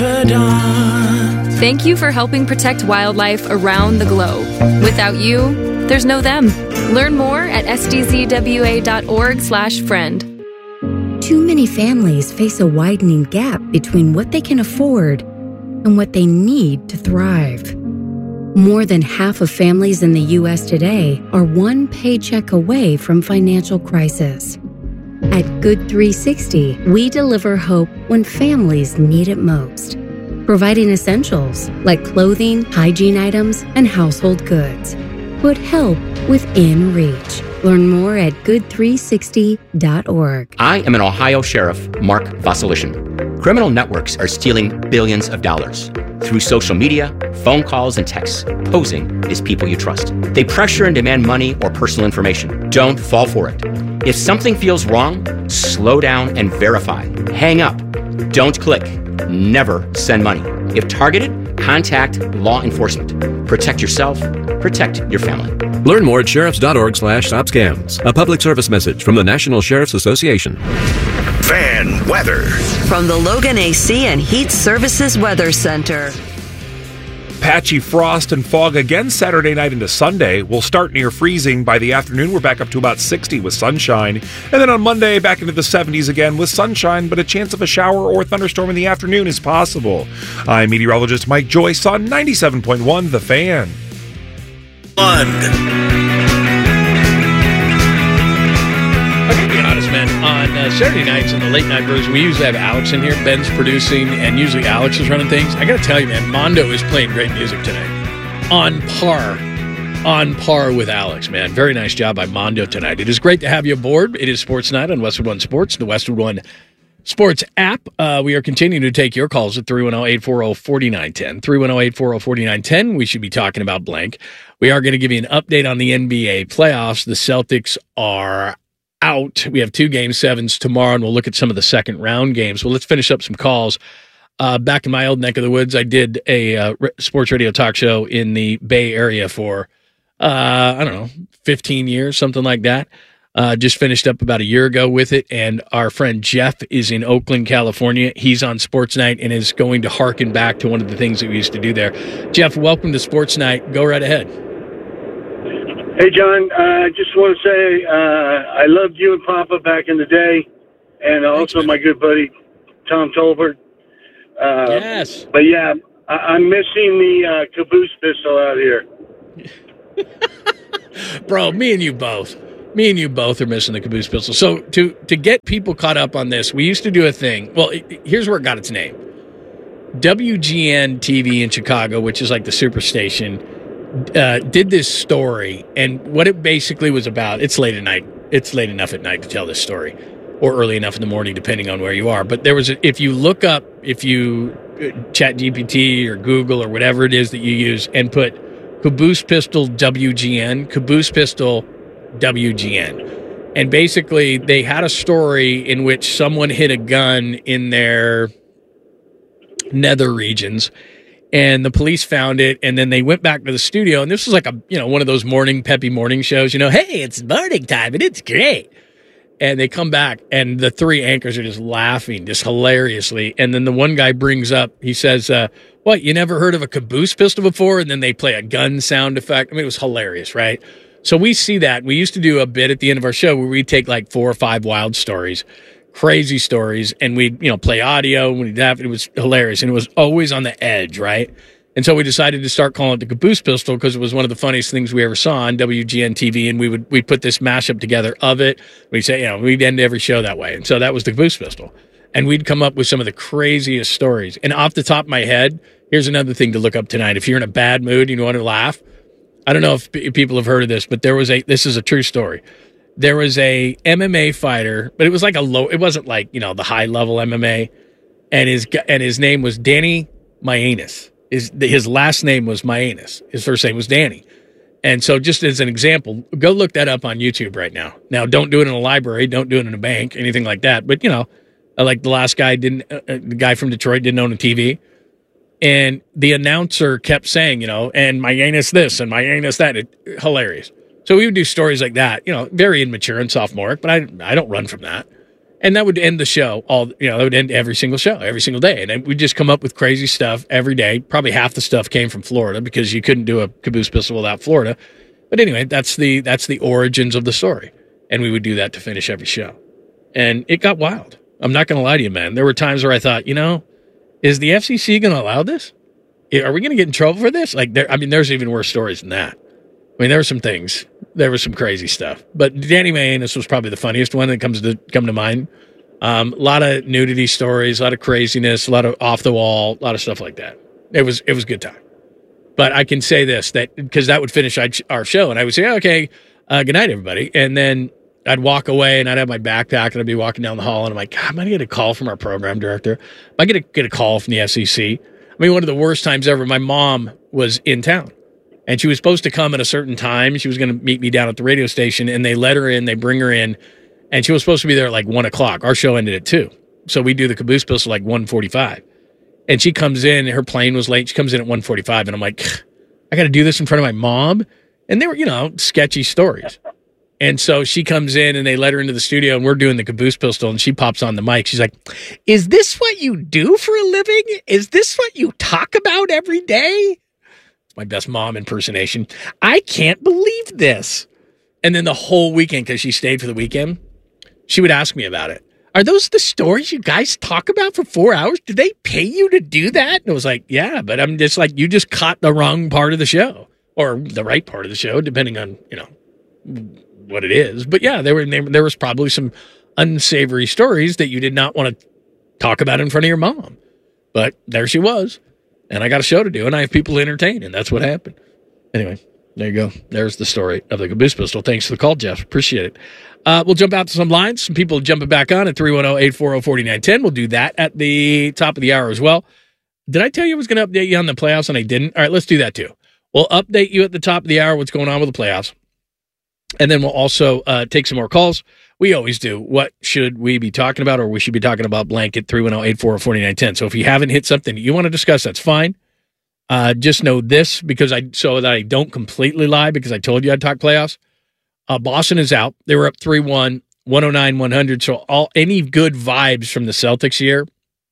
Thank you for helping protect wildlife around the globe. Without you, there's no them. Learn more at sdzwa.org/friend. Too many families face a widening gap between what they can afford and what they need to thrive. More than half of families in the U.S. today are one paycheck away from financial crisis. At Good 360, we deliver hope when families need it most, providing essentials like clothing, hygiene items, and household goods. Put help within reach. Learn more at good360.org. I am an Ohio Sheriff, Mark Vasilishin. Criminal networks are stealing billions of dollars through social media, phone calls, and texts, posing as people you trust. They pressure and demand money or personal information. Don't fall for it. If something feels wrong, slow down and verify. Hang up. Don't click. Never send money. If targeted, contact law enforcement. Protect yourself. Protect your family. Learn more at sheriffs.org/stopscams. A public service message from the National Sheriff's Association. Fan weather from the Logan AC and Heat Services Weather Center. Patchy frost and fog again Saturday night into Sunday. We'll start near freezing. By the afternoon, we're back up to about 60 with sunshine. And then on Monday, back into the 70s again with sunshine, but a chance of a shower or thunderstorm in the afternoon is possible. I'm meteorologist Mike Joyce on 97.1 The Fan. Okay, be honest, man. On Saturday nights in the late night version, we usually have Alex in here. Ben's producing, and usually Alex is running things. I got to tell you, man, Mondo is playing great music today. On par with Alex, man. Very nice job by Mondo tonight. It is great to have you aboard. It is Sports Night on Westwood One Sports, the Westwood One Sports app. We are continuing to take your calls at 310-840-4910. 310-840-4910. We should be talking about blank. We are going to give you an update on the NBA playoffs. The Celtics are out. We have 2 Game 7s tomorrow, and we'll look at some of the second round games. Well, let's finish up some calls. Back in my old neck of the woods, I did a sports radio talk show in the Bay Area for, 15 years, something like that. Just finished up about a year ago with it, and our friend Jeff is in Oakland, California. He's on Sports Night and is going to harken back to one of the things that we used to do there. Jeff, welcome to Sports Night. Go right ahead. Hey, John, I just want to say I loved you and Papa back in the day, and also my good buddy Tom Tolbert. Yes. But, yeah, I'm missing the caboose pistol out here. Bro, me and you both are missing the caboose pistol. So to get people caught up on this, we used to do a thing. Well, here's where it got its name. WGN TV in Chicago, which is like the superstation, did this story, and what it basically was about, it's late at night. It's late enough at night to tell this story, or early enough in the morning, depending on where you are. But there was, if you chat GPT or Google or whatever it is that you use and put caboose pistol WGN, caboose pistol WGN. And basically, they had a story in which someone hid a gun in their nether regions, and the police found it, and then they went back to the studio, and this was like one of those peppy morning shows, hey, it's morning time, and it's great. And they come back, and the 3 anchors are just laughing, just hilariously. And then the one guy brings up, he says, what, you never heard of a caboose pistol before? And then they play a gun sound effect. I mean, it was hilarious, right? So we see that. We used to do a bit at the end of our show where we'd take like 4 or 5 wild stories, crazy stories, and we'd, play audio. When it was hilarious, and it was always on the edge, right? And so we decided to start calling it the caboose pistol because it was one of the funniest things we ever saw on WGN TV, and we'd put this mashup together of it. We'd say, we'd end every show that way. And so that was the caboose pistol. And we'd come up with some of the craziest stories. And off the top of my head, here's another thing to look up tonight. If you're in a bad mood and you want to laugh, I don't know if people have heard of this, but this is a true story. There was a MMA fighter, but it was like it wasn't like, the high level MMA. And his name was Danny Mayanus. His last name was Mayanus. His first name was Danny. And so just as an example, go look that up on YouTube right now. Now, don't do it in a library. Don't do it in a bank, anything like that. But, like the last guy the guy from Detroit didn't own a TV. And the announcer kept saying, and Mayanus this and Mayanus that. Hilarious. So we would do stories like that, very immature and sophomoric, but I don't run from that. And that would end the show. That would end every single show, every single day. And we'd just come up with crazy stuff every day. Probably half the stuff came from Florida because you couldn't do a Caboose Pistol without Florida. But anyway, that's the origins of the story. And we would do that to finish every show. And it got wild. I'm not going to lie to you, man. There were times where I thought, is the FCC going to allow this? Are we going to get in trouble for this? There's even worse stories than that. There were some things. There was some crazy stuff. But Danny Mayonis was probably the funniest one that come to mind. A lot of nudity stories, a lot of craziness, a lot of off the wall, a lot of stuff like that. It was a good time. But I can say this, that because that would finish our show, and I would say, okay, good night, everybody. And then I'd walk away, and I'd have my backpack, and I'd be walking down the hall, and I'm like, God, am I going to get a call from our program director? Am I going to get a call from the FCC? One of the worst times ever, my mom was in town. And she was supposed to come at a certain time. She was going to meet me down at the radio station, and they let her in. They bring her in, and she was supposed to be there at 1 o'clock. Our show ended at 2. So we do the Caboose Pistol 1:45. And she comes in, and her plane was late. She comes in at 1:45, and I'm like, I got to do this in front of my mom? And they were, sketchy stories. And so she comes in, and they let her into the studio, and we're doing the Caboose Pistol, and she pops on the mic. She's like, is this what you do for a living? Is this what you talk about every day? My best mom impersonation. I can't believe this. And then the whole weekend, because she stayed for the weekend, she would ask me about it. Are those the stories you guys talk about for 4 hours? Did they pay you to do that? And it was like, yeah, but I'm just like, you just caught the wrong part of the show or the right part of the show, depending on, what it is. But yeah, there was probably some unsavory stories that you did not want to talk about in front of your mom. But there she was. And I got a show to do, and I have people to entertain, and that's what happened. Anyway, there you go. There's the story of the Caboose Pistol. Thanks for the call, Jeff. Appreciate it. We'll jump out to some lines. Some people jumping back on at 310-840-4910. We'll do that at the top of the hour as well. Did I tell you I was going to update you on the playoffs, and I didn't? All right, let's do that too. We'll update you at the top of the hour what's going on with the playoffs. And then we'll also take some more calls. We always do. What should we be talking about, or we should be talking about blank at 310-840-4910. So if you haven't hit something you want to discuss, that's fine. Just know this, so that I don't completely lie, because I told you I'd talk playoffs. Boston is out. They were up 3-1, 109-100. So any good vibes from the Celtics here,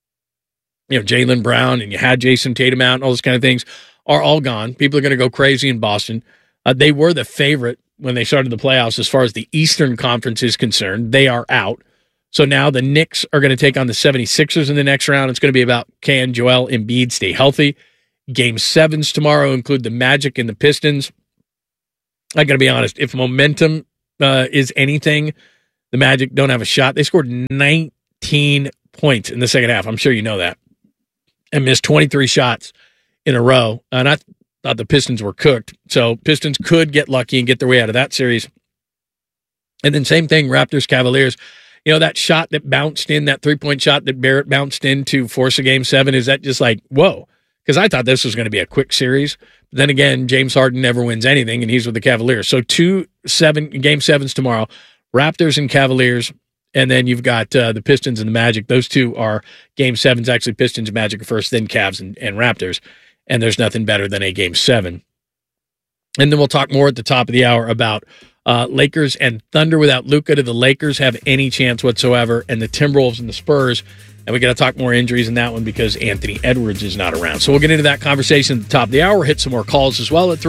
Jaylen Brown, and you had Jason Tatum out and all those kind of things, are all gone. People are going to go crazy in Boston. They were the favorite when they started the playoffs as far as the Eastern Conference is concerned. They are out. So now the Knicks are going to take on the 76ers in the next round. It's going to be about, can Joel Embiid stay healthy? Game 7s tomorrow include the Magic and the Pistons. I got to be honest, if momentum is anything, the Magic don't have a shot. They scored 19 points in the second half. I'm sure you know that. And missed 23 shots in a row. And I thought the Pistons were cooked. So Pistons could get lucky and get their way out of that series. And then same thing, Raptors, Cavaliers. That shot that bounced in, that three-point shot that Barrett bounced in to force a Game 7, is that just like, whoa? Because I thought this was going to be a quick series. But then again, James Harden never wins anything, and he's with the Cavaliers. So Game 7s tomorrow, Raptors and Cavaliers. And then you've got the Pistons and the Magic. Those two are Game 7s. Actually, Pistons and Magic are first, then Cavs and Raptors. And there's nothing better than a Game 7. And then we'll talk more at the top of the hour about Lakers and Thunder. Without Luka, do the Lakers have any chance whatsoever? And the Timberwolves and the Spurs. And we got to talk more injuries in that one because Anthony Edwards is not around. So we'll get into that conversation at the top of the hour. We'll hit some more calls as well at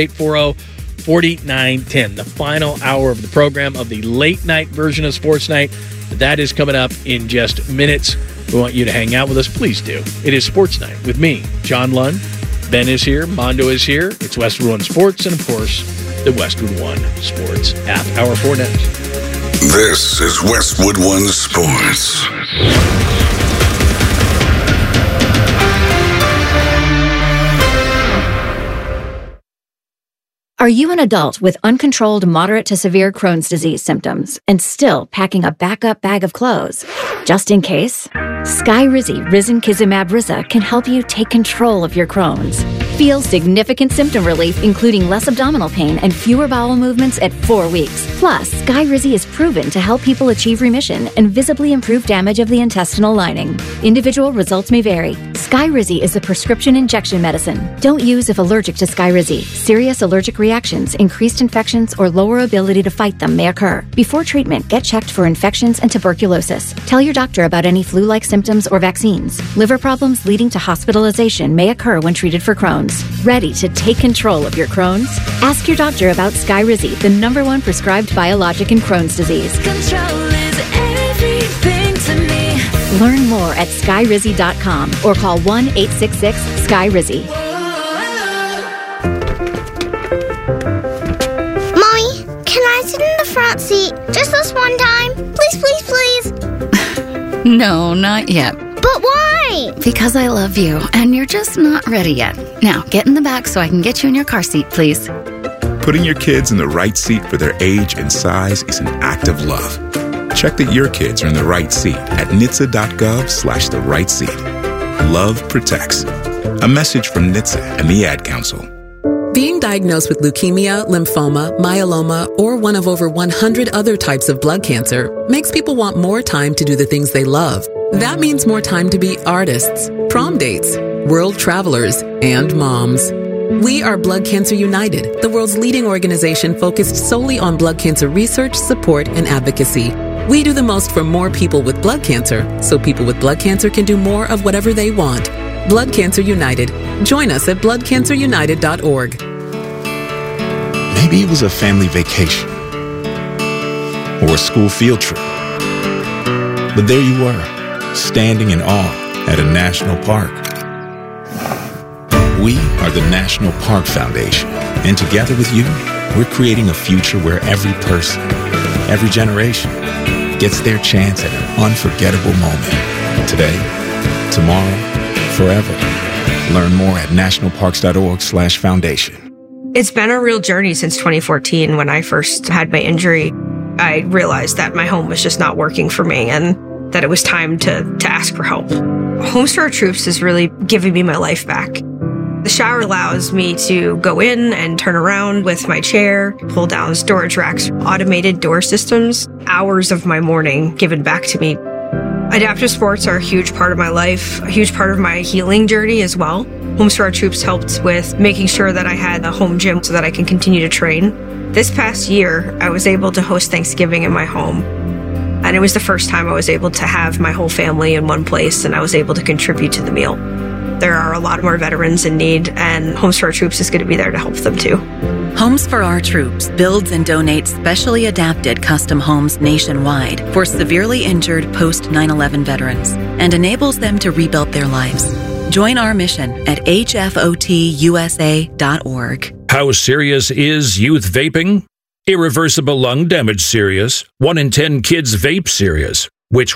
310-840-4910. The final hour of the program of the late night version of Sports Night. That is coming up in just minutes. We want you to hang out with us. Please do. It is Sports Night with me, John Lund. Ben is here. Mondo is here. It's Westwood One Sports. And, of course, the Westwood One Sports app. Hour 4 next. This is Westwood One Sports. Are you an adult with uncontrolled moderate to severe Crohn's disease symptoms and still packing a backup bag of clothes? Just in case, Skyrizi Risankizumab Riza can help you take control of your Crohn's. Feel significant symptom relief, including less abdominal pain and fewer bowel movements at 4 weeks. Plus, Skyrizi is proven to help people achieve remission and visibly improve damage of the intestinal lining. Individual results may vary. Skyrizi is a prescription injection medicine. Don't use if allergic to Skyrizi. Serious allergic reactions, increased infections, or lower ability to fight them may occur. Before treatment, get checked for infections and tuberculosis. Tell your doctor about any flu-like symptoms or vaccines. Liver problems leading to hospitalization may occur when treated for Crohn's. Ready to take control of your Crohn's? Ask your doctor about Skyrizi, the #1 prescribed biologic in Crohn's disease. Control is everything to me. Learn more at skyrizi.com or call 1-866-SKY-RIZZI. Mommy, can I sit in the front seat just this one time? Please, please, please. No, not yet. But why? Because I love you, and you're just not ready yet. Now, get in the back so I can get you in your car seat, please. Putting your kids in the right seat for their age and size is an act of love. Check that your kids are in the right seat at NHTSA.gov/the right seat. Love protects. A message from NHTSA and the Ad Council. Being diagnosed with leukemia, lymphoma, myeloma, or one of over 100 other types of blood cancer makes people want more time to do the things they love. That means more time to be artists, prom dates, world travelers, and moms. We are Blood Cancer United, the world's leading organization focused solely on blood cancer research, support, and advocacy. We do the most for more people with blood cancer, so people with blood cancer can do more of whatever they want. Blood Cancer United. Join us at bloodcancerunited.org. Maybe it was a family vacation or a school field trip. But there you were, standing in awe at a national park. We are the National Park Foundation, and together with you, we're creating a future where every person, every generation, gets their chance at an unforgettable moment. Today, tomorrow, forever. Learn more at nationalparks.org/foundation. It's been a real journey since 2014 when I first had my injury. I realized that my home was just not working for me and that it was time to ask for help. Homes for Our Troops is really giving me my life back. The shower allows me to go in and turn around with my chair, pull down storage racks, automated door systems, hours of my morning given back to me. Adaptive sports are a huge part of my life, a huge part of my healing journey as well. Homes for Our Troops helped with making sure that I had a home gym so that I can continue to train. This past year, I was able to host Thanksgiving in my home. And it was the first time I was able to have my whole family in one place and I was able to contribute to the meal. There are a lot more veterans in need, and Homes for Our Troops is going to be there to help them too. Homes for Our Troops builds and donates specially adapted custom homes nationwide for severely injured post-9/11 veterans and enables them to rebuild their lives. Join our mission at hfotusa.org. How serious is youth vaping? Irreversible lung damage serious. 1 in 10 kids vape serious.